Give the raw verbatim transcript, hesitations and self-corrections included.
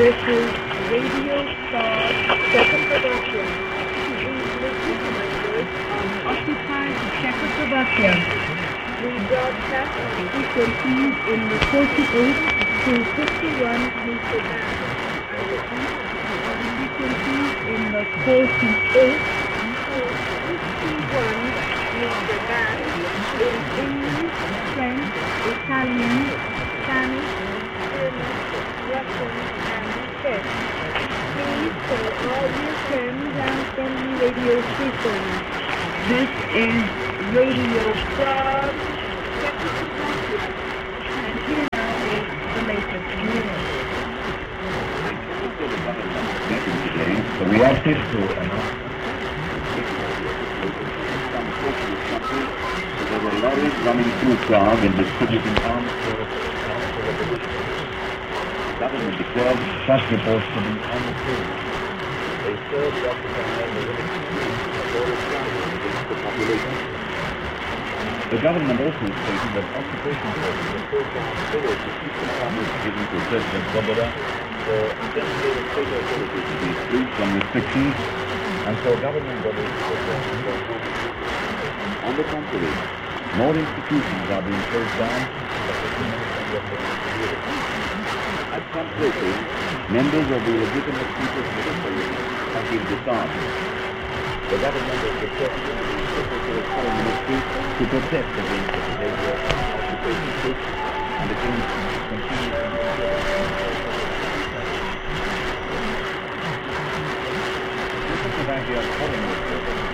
This is Radio Star Czechoslovakia. On occupied Czechoslovakia. We broadcast on frequencies in the forty-eight to fifty-one meter band. I repeat, on frequencies in the forty-eight to fifty-one meter band in English, French, Italian, Spanish, German, Russian, and Czech. Please tell all your friends and friendly radio stations. This is Radio Frog, Czechoslovakia, and here now is the latest news. The reacted to an there were lorries running through Prague and distributing arms for the government declared such reports to be untrue. They served occupying the against the population. The government also stated that occupation forces were forced to village to keep the farmers given to President Svoboda for demonstrated state authorities to be free from restrictions and for government bodies to protest their property. On the contrary, more institutions are being closed down. At some places, members of the legitimate people's military have been disarmed. The government has requested the Secretary of Foreign Ministry to protest against the behavior of occupation troops and against continued Czechoslovakia Foreign